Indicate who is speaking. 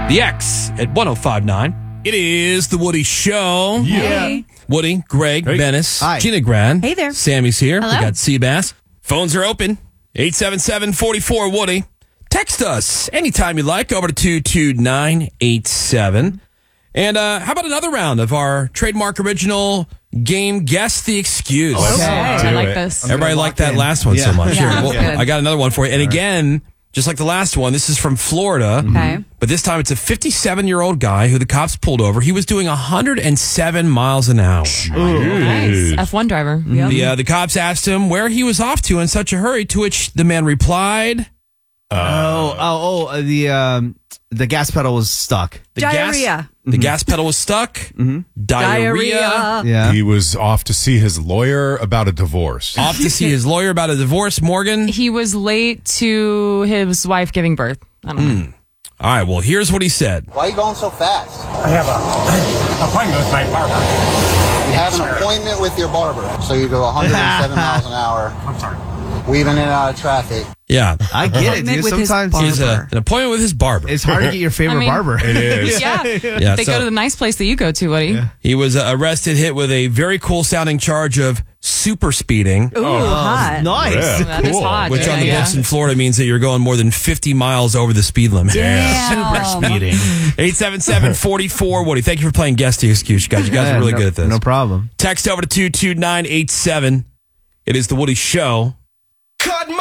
Speaker 1: The X at 105.9. It is the Woody Show.
Speaker 2: Hey.
Speaker 1: Woody, Greg, Bennis,
Speaker 3: Hi.
Speaker 1: Gina Gran.
Speaker 2: Hey there.
Speaker 1: Sammy's here.
Speaker 2: Hello.
Speaker 1: We got Seabass. Phones are open. 877-44-WOODY. Text us anytime you like over to 22987. And how about another round of our trademark original game, Guess the Excuse?
Speaker 2: I like this.
Speaker 1: Everybody liked that last one so much.
Speaker 2: Yeah,
Speaker 1: Here, well,
Speaker 2: good.
Speaker 1: I got another one for you. And again, just like the last one, this is from Florida.
Speaker 2: Okay.
Speaker 1: But this time it's a 57-year-old guy who the cops pulled over. He was doing 107 miles an hour.
Speaker 2: Nice. F1 driver. Yep.
Speaker 1: The cops asked him where he was off to in such a hurry, to which the man replied,
Speaker 3: the gas pedal was stuck.
Speaker 2: Diarrhea.
Speaker 1: The gas pedal was stuck. Diarrhea.
Speaker 3: Yeah.
Speaker 4: He was off to see his lawyer about a divorce.
Speaker 1: Off to see his lawyer about a divorce. Morgan?
Speaker 2: He was late to his wife giving birth. I don't know.
Speaker 1: All right, well, here's what he said.
Speaker 5: Why are you going so fast?
Speaker 6: I have an appointment with my barber.
Speaker 5: You have an appointment with your barber, so you go 107 miles an hour,
Speaker 6: I'm sorry.
Speaker 5: weaving in and out of traffic.
Speaker 1: Yeah.
Speaker 3: I get it, dude.
Speaker 2: With his
Speaker 3: Sometimes
Speaker 1: He's an appointment with his barber.
Speaker 3: it's hard to get your favorite barber.
Speaker 4: It is.
Speaker 2: Yeah.
Speaker 1: Yeah,
Speaker 2: They
Speaker 1: so-
Speaker 2: go to the nice place that you go to, Woody.
Speaker 1: He was arrested, hit with a very cool-sounding charge of super speeding,
Speaker 2: Ooh, hot.
Speaker 3: Nice.
Speaker 4: Yeah,
Speaker 2: That is
Speaker 4: cool.
Speaker 2: hot.
Speaker 1: which on the
Speaker 2: yeah.
Speaker 1: books in Florida means that you're going more than 50 miles over the speed limit.
Speaker 2: Super
Speaker 3: Speeding.
Speaker 1: 877-44-WOODY. Thank you for playing Guess the Excuse, you guys. You guys are really good at this.
Speaker 3: No problem.
Speaker 1: Text over to 22987. It is the Woody Show.